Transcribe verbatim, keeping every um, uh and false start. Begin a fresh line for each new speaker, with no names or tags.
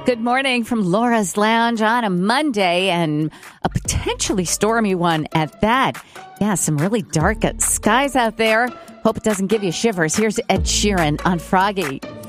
Good morning from Laura's Lounge on a Monday, and a potentially stormy one at that. Yeah, some really dark skies out there. Hope it doesn't give you shivers. Here's Ed Sheeran on Froggy.